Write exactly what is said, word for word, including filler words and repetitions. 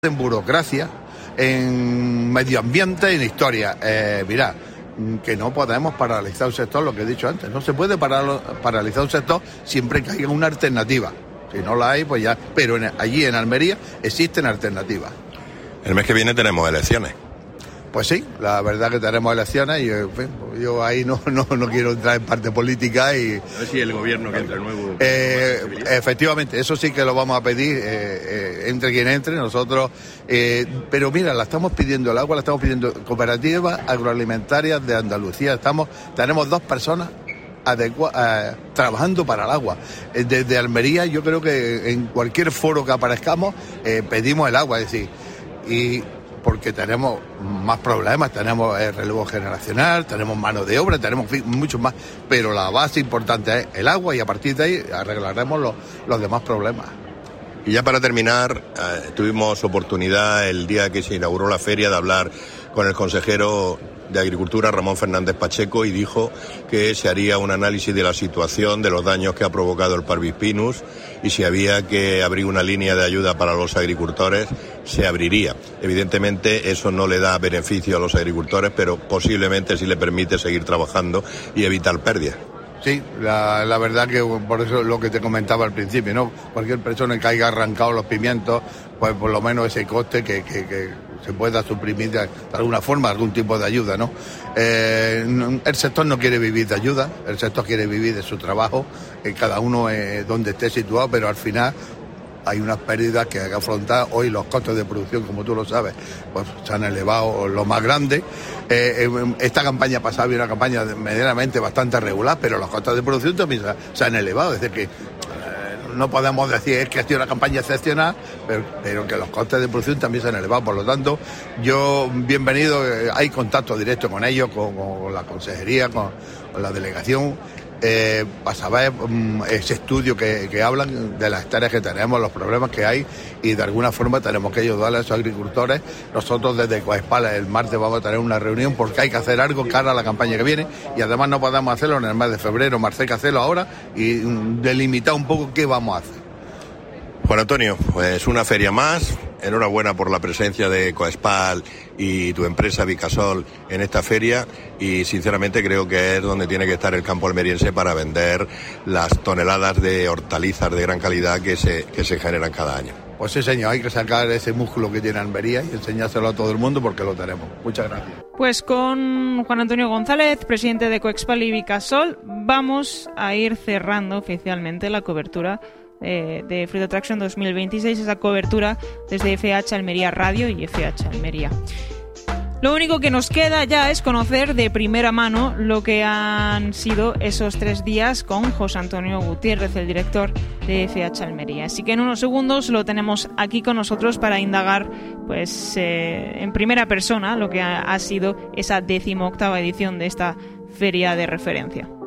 en burocracia, en medio ambiente y en historia. Eh, mira, que no podemos paralizar un sector, lo que he dicho antes, no se puede parar, paralizar un sector siempre que haya una alternativa. Si no la hay, pues ya. Pero en, allí en Almería existen alternativas. El mes que viene tenemos elecciones. Pues sí, la verdad que tenemos elecciones y en fin, yo ahí no, no, no quiero entrar en parte política y... A ver si el gobierno que entra el nuevo... Eh, efectivamente, eso sí que lo vamos a pedir, eh, eh, entre quien entre, nosotros... Eh, pero mira, la estamos pidiendo, el agua la estamos pidiendo cooperativas agroalimentarias de Andalucía. Estamos, tenemos dos personas adecua- eh, trabajando para el agua. Eh, desde Almería yo creo que en cualquier foro que aparezcamos eh, pedimos el agua, es decir, y... porque tenemos más problemas, tenemos el relevo generacional, tenemos mano de obra, tenemos muchos más, pero la base importante es el agua y a partir de ahí arreglaremos los, los demás problemas. Y ya para terminar, eh, tuvimos oportunidad el día que se inauguró la feria de hablar con el consejero de Agricultura, Ramón Fernández Pacheco, y dijo que se haría un análisis de la situación, de los daños que ha provocado el Parvis Pinus, y si había que abrir una línea de ayuda para los agricultores, se abriría. Evidentemente eso no le da beneficio a los agricultores, pero posiblemente sí le permite seguir trabajando y evitar pérdidas. Sí, la, la verdad que por eso lo que te comentaba al principio, ¿no? Cualquier persona que haya arrancado los pimientos, pues por lo menos ese coste que, que, que se pueda suprimir de, de alguna forma, algún tipo de ayuda, ¿no? Eh, el sector no quiere vivir de ayuda, el sector quiere vivir de su trabajo, eh, cada uno eh, donde esté situado, pero al final hay unas pérdidas que hay que afrontar. Hoy los costes de producción, como tú lo sabes, pues se han elevado lo más grande. Eh, esta campaña pasada había una campaña medianamente bastante regular, pero los costes de producción también se, se han elevado. Es decir, que eh, no podemos decir es que ha sido una campaña excepcional, pero, pero que los costes de producción también se han elevado. Por lo tanto, yo, bienvenido, eh, hay contacto directo con ellos, con, con la consejería, con, con la delegación. Eh, para saber um, ese estudio que, que hablan de las hectáreas que tenemos, los problemas que hay, y de alguna forma tenemos que ayudar a esos agricultores. Nosotros desde Coespal el martes vamos a tener una reunión porque hay que hacer algo cara a la campaña que viene, y además no podemos hacerlo en el mes de febrero, marzo, hay que hacerlo ahora y um, delimitar un poco qué vamos a hacer. Juan Antonio, pues una feria más. Enhorabuena por la presencia de Coespal y tu empresa Vicasol en esta feria, y sinceramente creo que es donde tiene que estar el campo almeriense para vender las toneladas de hortalizas de gran calidad que se, que se generan cada año. Pues sí, señor, hay que sacar ese músculo que tiene Almería y enseñárselo a todo el mundo porque lo tenemos. Muchas gracias. Pues con Juan Antonio González, presidente de Coespal y Vicasol, vamos a ir cerrando oficialmente la cobertura Eh, de Fruit Attraction dos mil veintiséis, esa cobertura desde F H Almería Radio y F H Almería. Lo único que nos queda ya es conocer de primera mano lo que han sido esos tres días con José Antonio Gutiérrez, el director de F H Almería. Así que en unos segundos lo tenemos aquí con nosotros para indagar, pues, eh, en primera persona lo que ha, ha sido esa decimoctava edición de esta feria de referencia.